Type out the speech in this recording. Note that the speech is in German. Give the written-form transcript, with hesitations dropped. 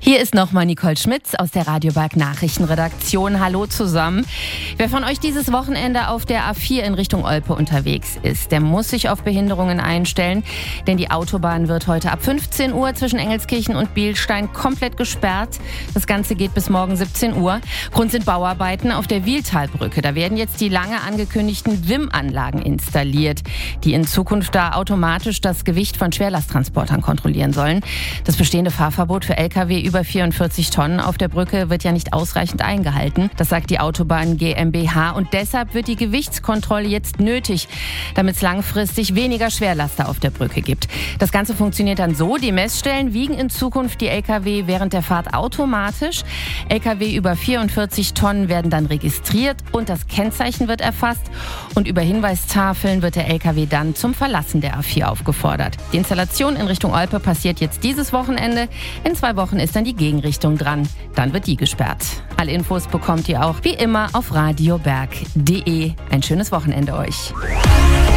Hier ist nochmal Nicole Schmitz aus der Radio Berg Nachrichtenredaktion. Hallo zusammen. Wer von euch dieses Wochenende auf der A4 in Richtung Olpe unterwegs ist, der muss sich auf Behinderungen einstellen, denn die Autobahn wird heute ab 15 Uhr zwischen Engelskirchen und Bielstein komplett gesperrt. Das Ganze geht bis morgen 17 Uhr. Grund sind Bauarbeiten auf der Wieltalbrücke. Da werden jetzt die lange angekündigten WIM-Anlagen installiert, die in Zukunft da automatisch das Gewicht von Schwerlasttransportern kontrollieren sollen. Das bestehende Fahrverbot für Lkw über 44 Tonnen auf der Brücke wird ja nicht ausreichend eingehalten. Das sagt die Autobahn GmbH und deshalb wird die Gewichtskontrolle jetzt nötig, damit es langfristig weniger Schwerlaster auf der Brücke gibt. Das Ganze funktioniert dann so, die Messstellen wiegen in Zukunft die Lkw während der Fahrt automatisch. Lkw über 44 Tonnen werden dann registriert und das Kennzeichen wird erfasst und über Hinweistafeln wird der Lkw dann zum Verlassen der A4 aufgefordert. Die Installation in Richtung Olpe passiert jetzt dieses Wochenende. In 2 Wochen ist dann die Gegenrichtung dran. Dann wird die gesperrt. Alle Infos bekommt ihr auch wie immer auf radioberg.de. Ein schönes Wochenende euch.